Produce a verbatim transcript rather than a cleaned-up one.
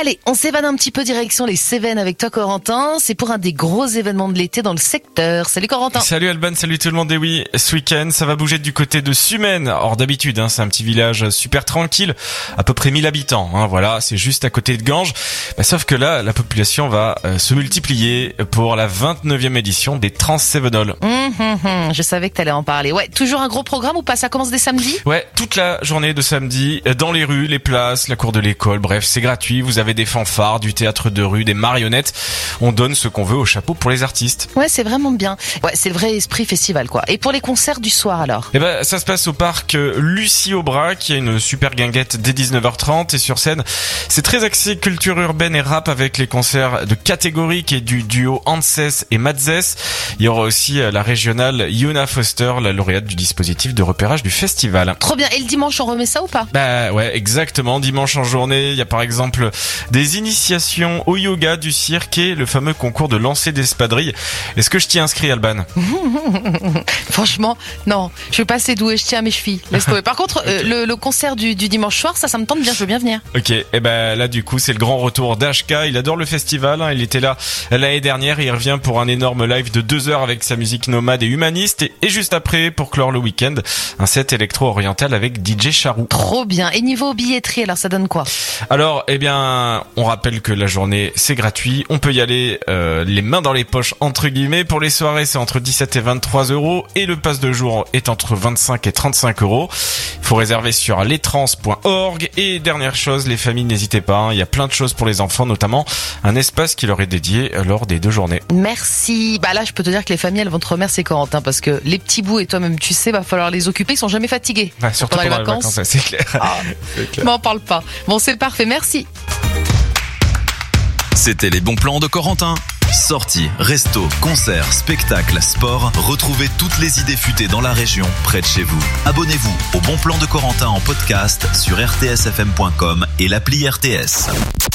Allez, on s'évade un petit peu direction les Cévennes avec toi Corentin. C'est pour un des gros événements de l'été dans le secteur. Salut Corentin. Salut Alban, salut tout le monde. Et oui, ce week-end, ça va bouger du côté de Sumène. Or d'habitude, hein, c'est un petit village super tranquille, à peu près mille habitants. Hein, voilà, c'est juste à côté de Ganges. Bah, sauf que là, la population va euh, se multiplier pour la vingt-neuvième édition des Trans-Cévenols. Mmh, mmh, mmh, je savais que t'allais en parler. Ouais, toujours un gros programme ou pas? Ça commence dès samedi? Ouais, toute la journée de samedi, dans les rues, les places, la cour de l'école, bref, c'est gratuit. Vous avez des fanfares, du théâtre de rue, des marionnettes. On donne ce qu'on veut au chapeau pour les artistes. Ouais, c'est vraiment bien. Ouais, c'est le vrai esprit festival, quoi. Et pour les concerts du soir, alors? Eh ben, ça se passe au parc Lucie Aubrac, qui a une super guinguette dès dix-neuf heures trente. Et sur scène, c'est très axé culture urbaine et rap avec les concerts de catégorie qui est du duo Anses et Madzes. Il y aura aussi la régionale Yuna Foster, la lauréate du dispositif de repérage du festival. Trop bien. Et le dimanche, on remet ça ou pas? Bah ouais, exactement. Dimanche en journée, il y a par exemple des initiations au yoga, du cirque et le fameux concours de lancer d'espadrilles. Est-ce que je t'y inscris, Alban? Franchement, non. Je suis pas assez douée, je tiens à mes chevilles. Laisse tomber. Par contre, okay. euh, le, le concert du, du dimanche soir, ça, ça me tente bien, je veux bien venir. Ok, et eh ben là, du coup, c'est le grand retour d'H K. Il adore le festival, hein. Il était là l'année dernière et il revient pour un énorme live de deux heures avec sa musique nomade et humaniste. Et, et juste après, pour clore le week-end, un set électro-oriental avec D J Charou. Trop bien. Et niveau billetterie, alors ça donne quoi? Alors, eh bien, on rappelle que la journée, c'est gratuit. On peut y aller euh, les mains dans les poches, entre guillemets. Pour les soirées, c'est entre dix-sept et vingt-trois euros. Et le pass de jour est entre vingt-cinq et trente-cinq euros. Il faut réserver sur lestrans point org. Et dernière chose, les familles, n'hésitez pas. Hein, il y a plein de choses pour les enfants, notamment un espace qui leur est dédié lors des deux journées. Merci. Bah là, je peux te dire que les familles, elles vont te remercier, Corentin, parce que les petits bouts et toi-même, tu sais, va falloir les occuper. Ils sont jamais fatigués. Bah, surtout pendant, pendant les vacances. Les vacances, c'est clair. Ah, c'est clair. M'en parle pas. Bon, c'est parfait. Merci. C'était les bons plans de Corentin. Sorties, restos, concerts, spectacles, sport. Retrouvez toutes les idées futées dans la région, près de chez vous. Abonnez-vous au Bon Plan de Corentin en podcast sur r t s f m point com et l'appli R T S.